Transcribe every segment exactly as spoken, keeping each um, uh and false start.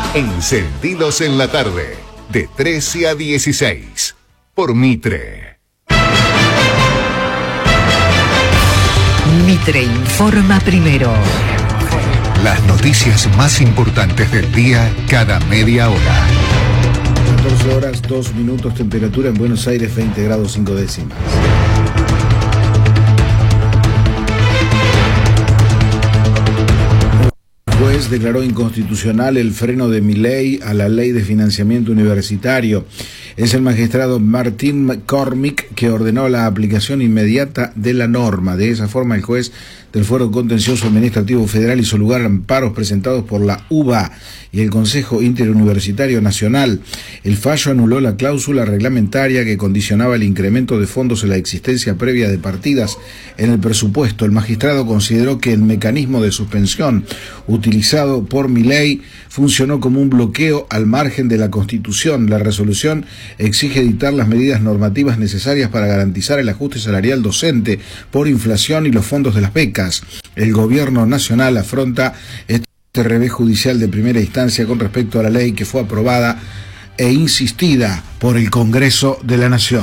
Encendidos en la tarde, de trece a dieciséis, por Mitre. Mitre informa primero. Las noticias más importantes del día cada media hora. catorce horas, dos minutos, temperatura en Buenos Aires, veinte grados, cinco décimas. El juez declaró inconstitucional el freno de Milei a la ley de financiamiento universitario. Es el magistrado Martín McCormick que ordenó la aplicación inmediata de la norma. De esa forma, el juez del Fuero Contencioso Administrativo Federal hizo lugar a amparos presentados por la U B A y el Consejo Interuniversitario Nacional. El fallo anuló la cláusula reglamentaria que condicionaba el incremento de fondos en la existencia previa de partidas en el presupuesto. El magistrado consideró que el mecanismo de suspensión utilizado por Milei funcionó como un bloqueo al margen de la Constitución. La resolución exige dictar las medidas normativas necesarias para garantizar el ajuste salarial docente por inflación y los fondos de las becas. El gobierno nacional afronta este revés judicial de primera instancia con respecto a la ley que fue aprobada e insistida por el Congreso de la Nación.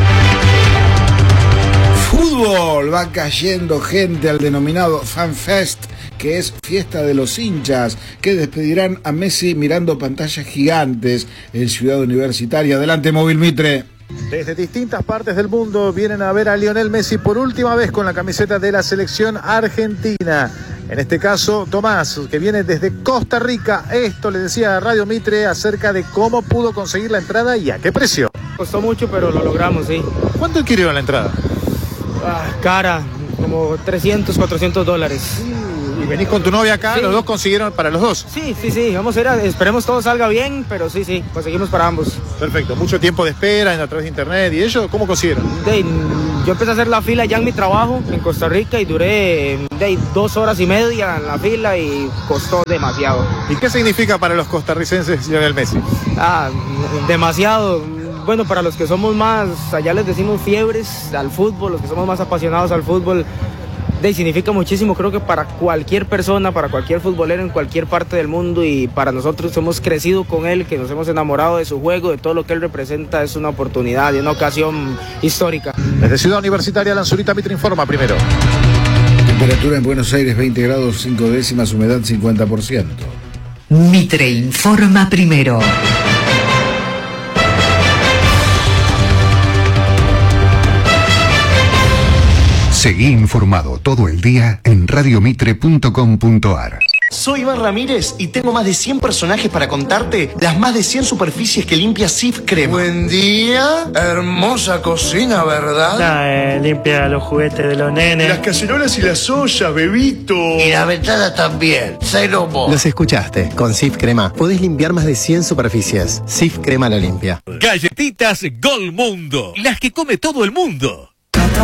Fútbol, va cayendo gente al denominado FanFest, que es fiesta de los hinchas, que despedirán a Messi mirando pantallas gigantes en Ciudad Universitaria. Adelante, Móvil Mitre. Desde distintas partes del mundo vienen a ver a Lionel Messi por última vez con la camiseta de la selección argentina. En este caso, Tomás, que viene desde Costa Rica. Esto le decía a Radio Mitre acerca de cómo pudo conseguir la entrada y a qué precio. Costó mucho, pero lo logramos, sí. ¿Cuánto adquirió la entrada? Ah, cara, como trescientos, cuatrocientos dólares. ¿Y venís con tu novia acá? Sí. ¿Los dos consiguieron para los dos? Sí, sí, sí, vamos a ir a, esperemos todo salga bien, pero sí, sí, conseguimos para ambos. Perfecto, mucho tiempo de espera a través de internet, ¿y ellos cómo consiguieron? De, yo empecé a hacer la fila ya en mi trabajo en Costa Rica y duré de, dos horas y media en la fila y costó demasiado. ¿Y qué significa para los costarricenses Lionel Messi? Ah, demasiado. Bueno, para los que somos más, allá les decimos fiebres al fútbol, los que somos más apasionados al fútbol, de, significa muchísimo, creo que para cualquier persona, para cualquier futbolero en cualquier parte del mundo, y para nosotros hemos crecido con él, que nos hemos enamorado de su juego, de todo lo que él representa. Es una oportunidad y una ocasión histórica. Desde Ciudad Universitaria, Lanzurita Mitre informa primero. Temperatura en Buenos Aires veinte grados, cinco décimas, humedad cincuenta por ciento. Mitre informa primero. Seguí informado todo el día en radiomitre punto com punto ar. Soy Iván Ramírez y tengo más de cien personajes para contarte las más de cien superficies que limpia Sif Crema. Buen día, hermosa cocina, ¿verdad? Ah, eh, limpia los juguetes de los nenes. Las cacerolas y las ollas, bebito. Y la ventana también, say no more. Los escuchaste, con Sif Crema podés limpiar más de cien superficies. Sif Crema lo limpia. Galletitas Gol Mundo, las que come todo el mundo.